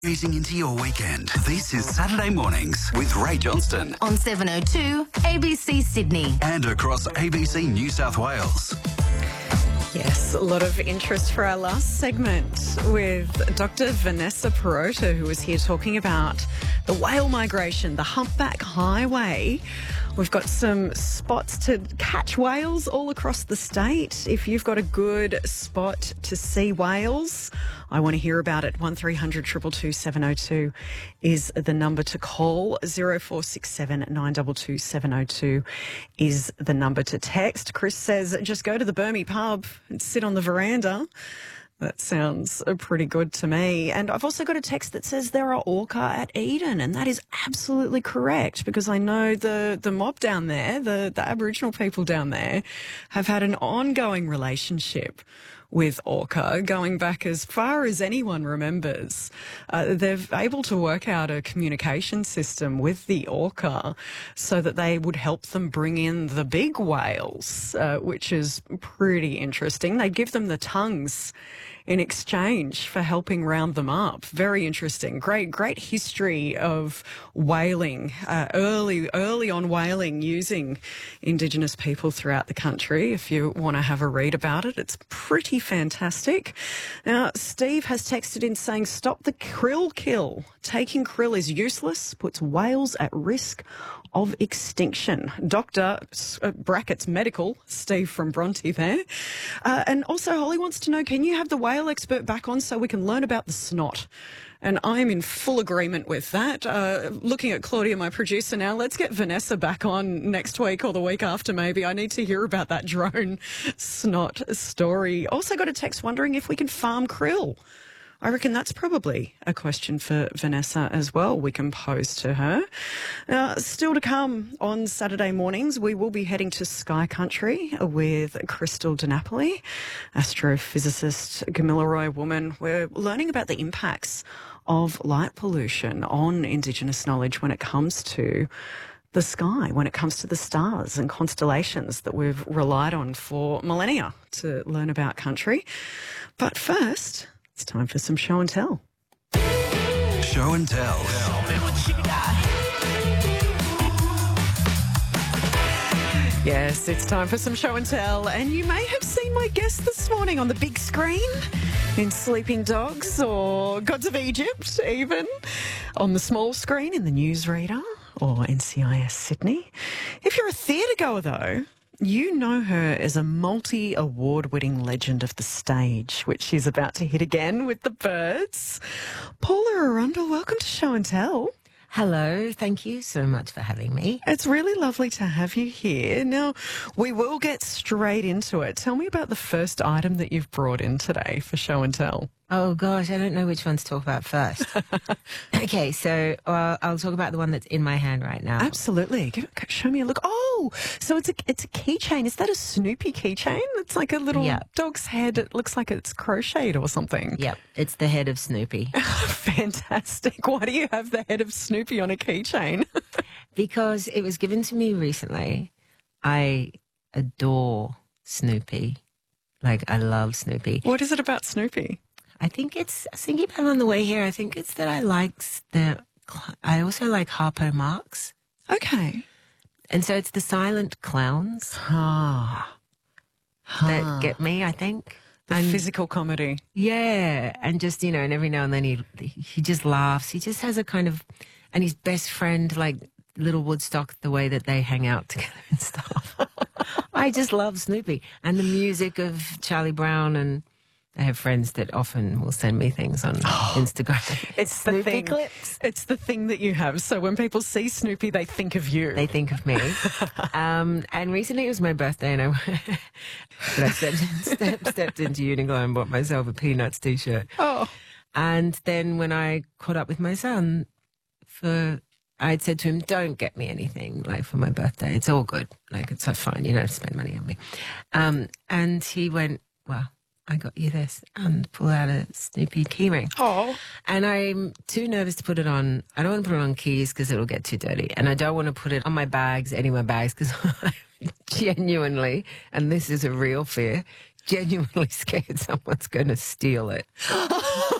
Easing into your weekend. This is Saturday Mornings with Ray Johnston. On 702 ABC Sydney. And across ABC New South Wales. Yes, a lot of interest for our last segment with Dr. Vanessa Perota, who was here talking about the whale migration, the humpback highway. We've got some spots to catch whales all across the state. If you've got a good spot to see whales, I want to hear about it. 1300 222 702 is the number to call. 0467 922 702 is the number to text. Chris says, just go to the Burmese pub and sit on the veranda. That sounds pretty good to me. And I've also got a text that says there are orca at Eden, and that is absolutely correct because I know the mob down there, the Aboriginal people down there, have had an ongoing relationship with orca going back as far as anyone remembers. They're able to work out a communication system with the orca so that they would help them bring in the big whales, which is pretty interesting. They give them the tongues in exchange for helping round them up. Very interesting. Great history of whaling, early on whaling using Indigenous people throughout the country. If you want to have a read about it, it's pretty fantastic. Now, Steve has texted in saying, stop the krill kill. Taking krill is useless, puts whales at risk of extinction. Doctor, brackets medical, Steve from Bronte there. And also Holly wants to know, can you have the whale expert back on so we can learn about the snot? And I'm in full agreement with that. Looking at Claudia, my producer now, let's get Vanessa back on next week or the week after maybe. I need to hear about that drone snot story. Also got a text wondering if we can farm krill. I reckon that's probably a question for Vanessa as well we can pose to her. Still to come on Saturday mornings, we will be heading to Sky Country with Crystal DiNapoli, astrophysicist, Gamilaroi woman. We're learning about the impacts of light pollution on Indigenous knowledge when it comes to the sky, when it comes to the stars and constellations that we've relied on for millennia to learn about country. But first, it's time for some show and tell. Show and tell. Yes, it's time for some show and tell. And you may have seen my guest this morning on the big screen in Sleeping Dogs or Gods of Egypt, even on the small screen in the newsreader or NCIS Sydney. If you're a theatre goer, though, you know her as a multi-award-winning legend of the stage, which she's about to hit again with the Birds. Paula Arundel, welcome to Show and Tell. Hello, thank you so much for having me. It's really lovely to have you here. Now, we will get straight into it. Tell me about the first item that you've brought in today for Show and Tell. Oh, gosh, I don't know which one to talk about first. Okay, so I'll talk about the one that's in my hand right now. Absolutely. Show me a look. Oh, so it's a keychain. Is that a Snoopy keychain? It's like a little dog's head. It looks like it's crocheted or something. Yep, it's the head of Snoopy. Fantastic. Why do you have the head of Snoopy on a keychain? Because it was given to me recently. I adore Snoopy. Like, I love Snoopy. What is it about Snoopy? I think I was thinking about it on the way here. I think it's that I also like Harpo Marx. Okay. And so it's the silent clowns that get me, I think. The physical comedy. Yeah. And just, and every now and then he just laughs. He just has a kind of, and his best friend, like Little Woodstock, the way that they hang out together and stuff. I just love Snoopy. And the music of Charlie Brown, and I have friends that often will send me things on Instagram. It's Snoopy the thing. clips. It's the thing that you have. So when people see Snoopy, they think of you. They think of me. And recently it was my birthday, and I stepped into Uniqlo and bought myself a Peanuts T-shirt. Oh. And then when I caught up with my son, I'd said to him, don't get me anything like for my birthday. It's all good. Like, it's so fine. You don't have to spend money on me. And he went, well, I got you this, and pull out a Snoopy keyring. Oh. And I'm too nervous to put it on. I don't want to put it on keys because it'll get too dirty. And I don't want to put it on my bags, any of my bags, because I'm genuinely, and this is a real fear, genuinely scared someone's going to steal it.